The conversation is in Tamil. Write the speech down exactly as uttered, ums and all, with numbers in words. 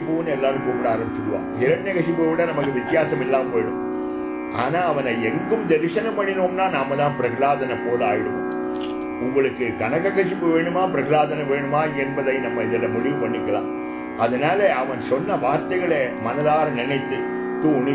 கசிப்புன்னு எல்லாரும் கூப்பிட ஆரம்பிச்சுடுவான். இரண்ய கசிப்போட நமக்கு வித்தியாசம் இல்லாமல் போயிடும். ஆனா அவனை எங்கும் தரிசனம் பண்ணினோம்னா நாம தான் பிரகலாதனை போல ஆயிடுவோம். உங்களுக்கு கனக கசிப்பு வேணுமா பிரகலாதனை வேணுமா என்பதை நம்ம இதில் முடிவு பண்ணிக்கலாம். அதனால அவன் சொன்ன வார்த்தைகளை மனதார நினைத்து தூணி